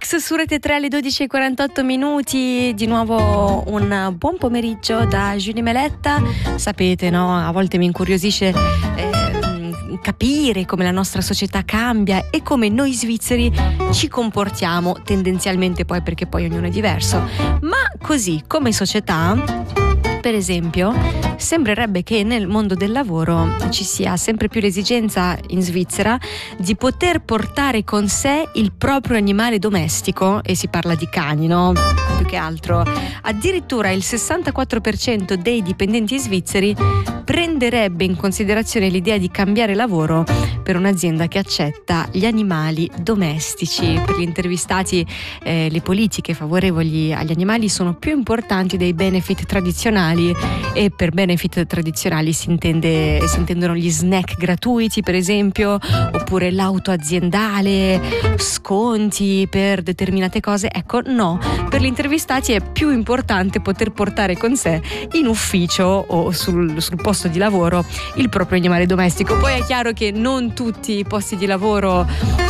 Box su Rete 3 alle 12:48. Di nuovo un buon pomeriggio da Giulia Meletta. Sapete, no? A volte mi incuriosisce capire come la nostra società cambia e come noi svizzeri ci comportiamo tendenzialmente, poi perché poi ognuno è diverso, ma così come società. Per esempio, sembrerebbe che nel mondo del lavoro ci sia sempre più l'esigenza in Svizzera di poter portare con sé il proprio animale domestico, e si parla di cani, no? Più che altro. Addirittura il 64% dei dipendenti svizzeri prenderebbe in considerazione l'idea di cambiare lavoro per un'azienda che accetta gli animali domestici. Per gli intervistati le politiche favorevoli agli animali sono più importanti dei benefit tradizionali, e per benefit tradizionali si intendono gli snack gratuiti, per esempio, oppure l'auto aziendale, sconti per determinate cose. Ecco, no, per gli intervistati è più importante poter portare con sé in ufficio o sul posto di lavoro il proprio animale domestico. Poi è chiaro che non tutti i posti di lavoro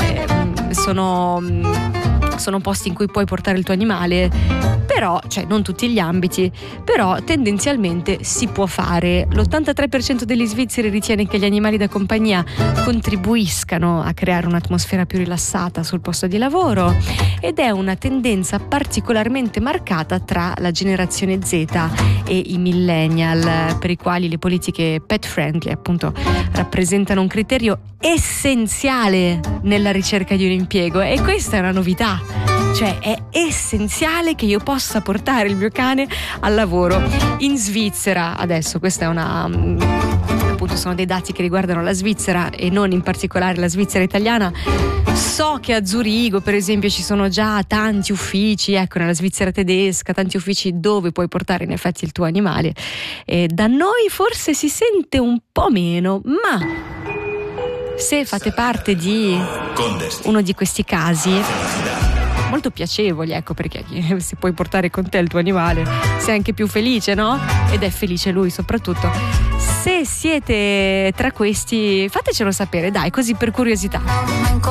sono posti in cui puoi portare il tuo animale, però, cioè non tutti gli ambiti, però tendenzialmente si può fare. L'83% degli svizzeri ritiene che gli animali da compagnia contribuiscano a creare un'atmosfera più rilassata sul posto di lavoro, ed è una tendenza particolarmente marcata tra la generazione Z e i millennial, per i quali le politiche pet friendly appunto rappresentano un criterio essenziale nella ricerca di un impiego. E questa è una novità, cioè è essenziale che io possa portare il mio cane al lavoro. In Svizzera adesso, questa è appunto sono dei dati che riguardano la Svizzera e non in particolare la Svizzera italiana. So che a Zurigo, per esempio, ci sono già tanti uffici, ecco, nella Svizzera tedesca, tanti uffici dove puoi portare in effetti il tuo animale. E da noi forse si sente un po' meno, ma se fate parte di uno di questi casi molto piacevoli, ecco, perché se puoi portare con te il tuo animale sei anche più felice, no? Ed è felice lui soprattutto. Se siete tra questi, fatecelo sapere, dai, così per curiosità.